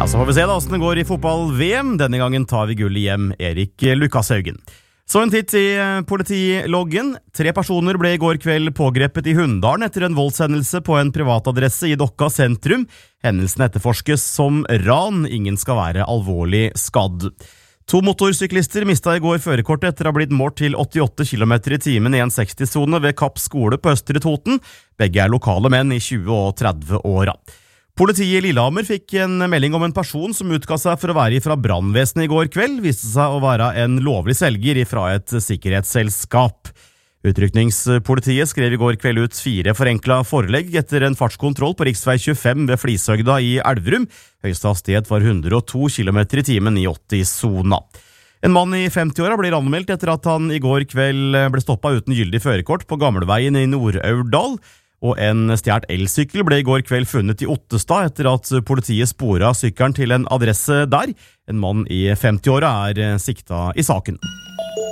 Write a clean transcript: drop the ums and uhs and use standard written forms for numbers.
Ja, så får vi se da hvordan det går i fotball-VM. Denne gangen tar vi gullet hjem, Erik Lukashaugen. Så en titt i politiloggen. 3 personer ble i går kveld pågrepet i Hunndalen etter en voldshendelse på en privatadresse i Dokka sentrum. Hendelsen etterforskes som ran. Ingen skal være alvorlig skadd. 2 motorsyklister mistet i går førerkortet etter å ha blitt målt til 88 km i timen i en 60-zone ved Kapp skole på Østre Toten. Begge lokale menn i 20- og 30-åra. Politiet i Lillehammer fikk en melding om en person som utga seg for å være fra brannvesenet i går kveld, viste seg å være en lovlig selger fra et sikkerhetsselskap. Utrykningspolitiet skrev i går kveld ut 4 forenkla forelegg etter en fartskontroll på riksvei 25 ved Flishøgda i Elverum. Høyeste hastighet var 102 km i timen i 80-zona. En mann i 50-åra blir anmeldt etter at han i går kveld ble stoppet uten gyldig førerkort på Gamleveien i Nord-Aurdal. Og en stjert elsykkel ble i går kveld funnet i Ottestad etter at politiet sporet sykkelen til en adresse der. En mann i 50-åra er sikta i saken.